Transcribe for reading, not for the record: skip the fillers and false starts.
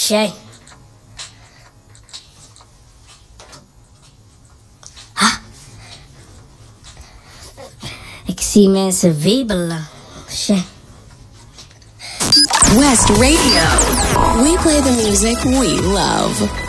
Shay. Ik zie mensen wiebelen. Shay. West Radio. We play the music we love.